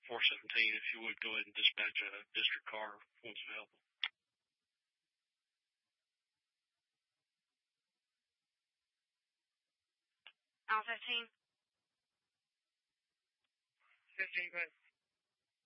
417, if you would go ahead and dispatch a district car once available. Al 15. 15, go ahead.